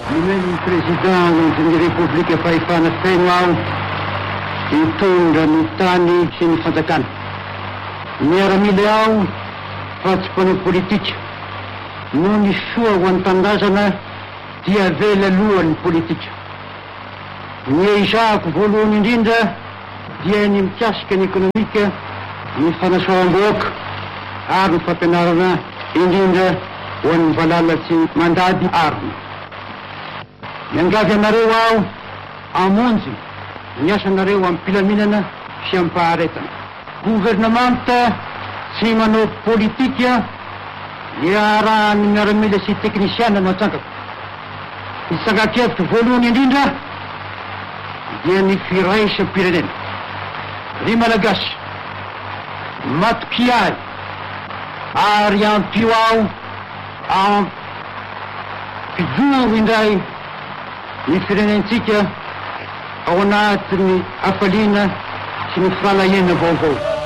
Nomeny président ny république fahefana feno aho mitondra ny tany sy ny fanjakana. Miaramila aho fa tsy mpanao politika. No ny soa ho an'ny tanindrazana dia vela lohan'ny politika. Ny ezahako voalohany indrindra dia ny mikasika ny ekonomika, ny fanasoavam-bahoaka ary ny fampianarana indrindra ho an'ny valalatsy mandady arina. Miangavy anareo aho amonjy ny asanareo amin'ny mpilaminana sy amin'ny faharetana. Gouvernemanta tsy manao politika iarahan'ny miaramila sy teknisiana no atsangako. Ny tsangakevitry voalohany indrindra dia ny firaisam-pirenena. Ry malagasy, matoky ahy ary ampio aho ampijoro indray ny firenentsika ao anatin'ny hafaliana sy ny fahalahena vaovao.